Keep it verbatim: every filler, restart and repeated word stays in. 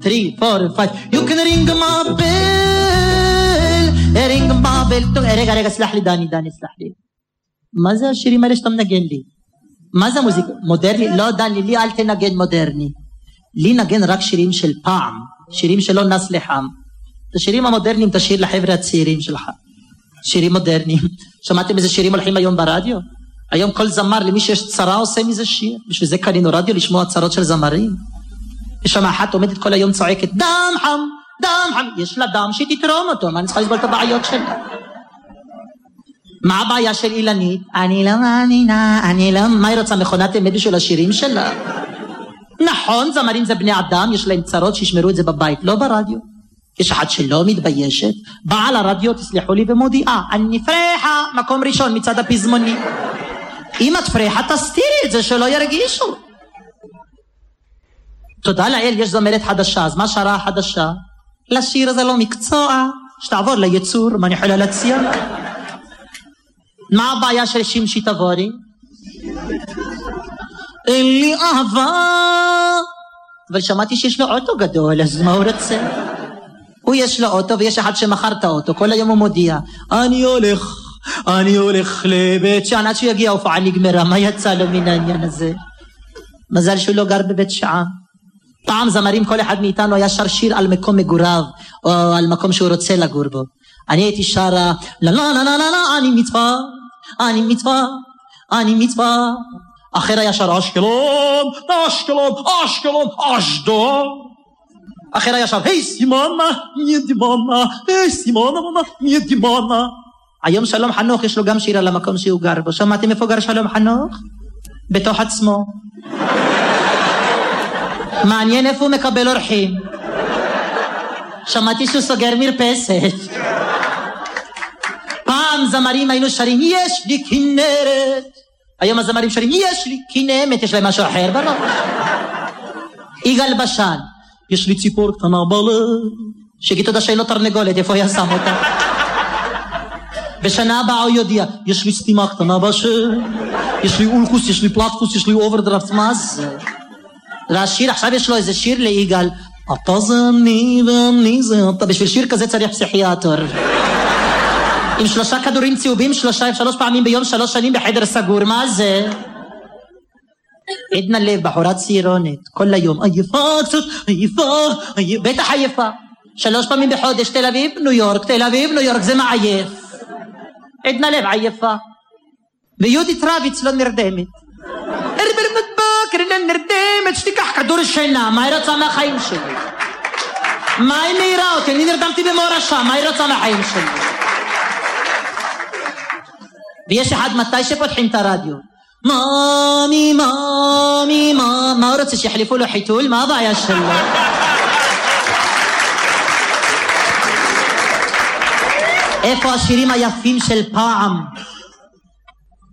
three, four, five. You can ring my bell, ring my bell. רגע, רגע, סלח לי דני, דני, סלח לי. מה זה השירים האלה שאתה מנגן לי? מה זה המוזיקה? מודרני? לא דני, לי אל תנגן מודרני. לי נגן רק שירים של פעם, שירים שלא נס לחם. את השירים המודרניים תשאיר לחבר'ה הצעירים שלך. שירים מודרניים. שמעתם איזה שירים הולכים היום ברדיו? היום כל זמר, למי שיש צרה עושה מזה שיר. בשביל זה קנינו רדיו לשמוע צרות של זמרים. יש שם אחת עומדת כל היום צועקת, דם חם, דם חם. יש לה דם שתתרום אותו, מה אני צריכה לסבול את הבעיות שלה? מה הבעיה של אילנית? אני לא מאמינה, אני לא... מה היא רוצה מכונת אמת בשביל השירים שלה? נכון, זמרים זה בני אדם, יש להם צרות שישמרו את זה בבית, לא ברדיו. יש אחת שלא מתביישת, באה לרדיו, תסלחו לי, ומודיעה, אני פרחה, מקום ראשון מצד הפזמוני. אם את פרחה, תסתירי את זה שלא ירגישו. תודה לאל, יש זמרת חדשה, אז מה שרה החדשה? לשיר הזה לא מקצוע, שתעבור ליצור, מה אני יכולה להציע? מה הבעיה של שמשי תבורי? אין לי אהבה, אבל שמעתי שיש לו אוטו גדול, אז מה הוא רוצה? הוא יש לו אוטו ויש אחד שמכר את האוטו, כל היום הוא מודיע, אני הולך, אני הולך לבית שען, עד שהוא יגיע הופעה נגמרה, מה יצא לו מן העניין הזה? מזל שהוא לא גר בבית שען. פעם זמרים, כל אחד מאיתנו היה שר שיר על מקום מגוריו, או על מקום שהוא רוצה לגור בו. אני הייתי שרה, לא לא לא לא לא, אני מצווה, אני מצווה, אני מצווה. אחר היה שר אשקלון, אשקלון, אשקלון, אשדוד. אחר היה שר, היי סימונה, מי דימונה, היי סימונה, מי דימונה. היום שלום חנוך יש לו גם שיר על המקום שהוא גר בו. שמעתם איפה גר שלום חנוך? בתוך עצמו. מעניין איפה הוא מקבל אורחים. שמעתי שהוא סוגר מרפסת. פעם זמרים היינו שרים, יש לי כנרת. היום הזמרים שרים, יש לי כנמת, יש להם משהו אחר בראש. יגאל בשן, יש לי ציפור קטנה בלב. שגיד תודה שאין לו תרנגולת, איפה היה שם אותה? בשנה הבאה הוא יודיע, יש לי סתימה קטנה בשם, יש לי אולקוס, יש לי פלטקוס, יש לי אוברדרפט, מה זה? והשיר, עכשיו יש לו איזה שיר ליגאל, אתה זה אני ואני זה אתה, בשביל שיר כזה צריך פסיכיאטר. עם שלושה כדורים צהובים, שלושה, שלוש פעמים ביום, שלוש שנים בחדר סגור, מה זה? עדנה לב, בחורה צעירונת, כל היום, עייפה קצת, עייפה, בטח עייפה. שלוש פעמים בחודש, תל אביב, ניו יורק, תל אביב, ניו יורק, זה מעייף. עדנה לב, עייפה. ויהודית רביץ לא נרדמת. הרברמת בקר, לא נרדמת, שתיקח כדור שינה, מה היא רוצה מהחיים שלי? מה היא מהירה אותי? אני נרדמתי במורשה, מה היא רוצה מהחיים שלי? ויש אחד מתי שפותחים את הרדיו. מאמי, מאמי, מאמי, מה הוא רוצה שיחליפו לו חיתול? מה הבעיה שלו? איפה השירים היפים של פעם?